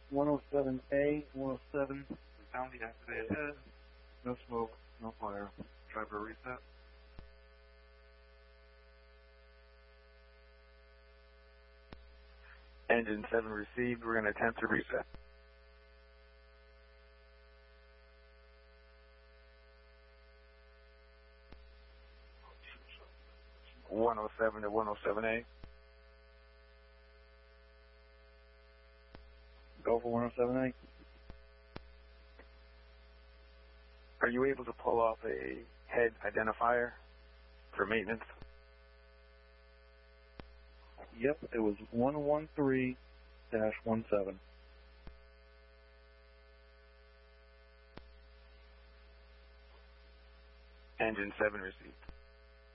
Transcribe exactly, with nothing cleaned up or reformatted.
one oh seven A, one oh seven. Found the activated head. No smoke, no fire. Driver reset. Engine seven received. We're going to attempt to reset. one oh seven to one oh seven A. Go for one oh seven A. Are you able to pull off a head identifier for maintenance? Yep, it was one one three dash one seven. Engine seven received.